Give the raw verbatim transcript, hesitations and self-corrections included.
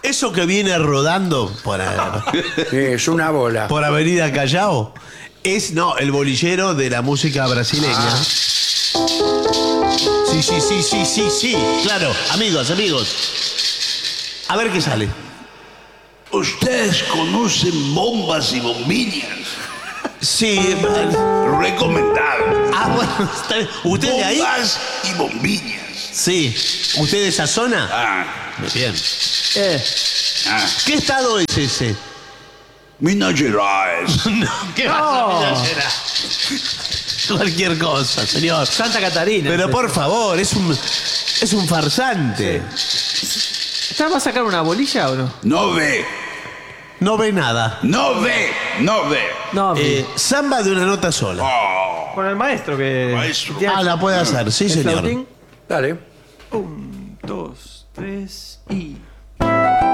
Eso que viene rodando por, Sí, es una bola. por Avenida Callao es, no, el bolillero de la música brasileña. Ah. Sí, sí, sí, sí, sí, sí. Claro, amigos, amigos. A ver qué sale. ¿Ustedes conocen bombas y bombillas? Sí. Recomendado. Ah, bueno, está bien. ¿Usted de ahí? Bombas y bombillas. Sí. ¿Usted de esa zona? Ah, Bien. Eh, ah. ¿Qué estado es ese? Minas Gerais. No, ¿qué No. pasa, Villa Cualquier cosa, señor. Santa Catarina. Pero es por eso. favor, es un, es un farsante. ¿Está va a sacar una bolilla o no? No ve, No ve nada. no ve, no ve. No, Eh, samba de una nota sola. Oh, con el maestro que. Maestro. tiene Ah, la puede hacer, sí, el señor. flautín. Dale. Un, dos, tres y.